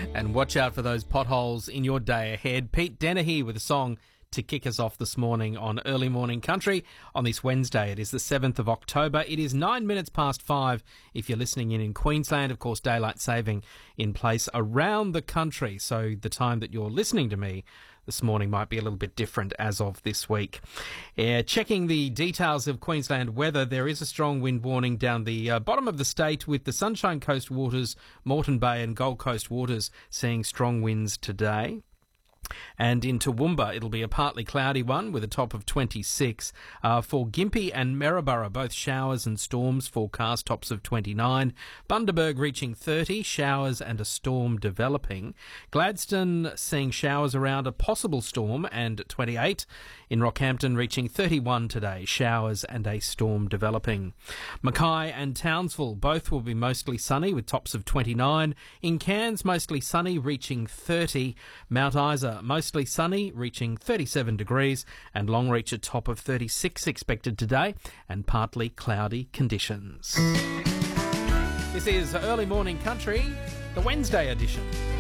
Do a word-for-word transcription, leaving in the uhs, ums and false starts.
And watch out for those potholes in your day ahead. Pete Dennehy with a song to kick us off this morning on Early Morning Country on this Wednesday. It is the seventh of October. It is nine minutes past five if you're listening in in Queensland. Of course, daylight saving in place around the country. So the time that you're listening to me this morning might be a little bit different as of this week. Uh, checking the details of Queensland weather, there is a strong wind warning down the uh, bottom of the state with the Sunshine Coast waters, Moreton Bay and Gold Coast waters seeing strong winds today. And in Toowoomba, it'll be a partly cloudy one with a top of twenty-six. Uh, for Gympie and Maryborough, both showers and storms forecast, tops of twenty-nine. Bundaberg reaching thirty, showers and a storm developing. Gladstone seeing showers around a possible storm and twenty-eight. In Rockhampton reaching thirty-one today, showers and a storm developing. Mackay and Townsville, both will be mostly sunny with tops of twenty-nine. In Cairns, mostly sunny, reaching thirty. Mount Isa, mostly sunny, reaching thirty-seven degrees, and Longreach a top of thirty-six expected today, and partly cloudy conditions. This is Early Morning Country, the Wednesday edition.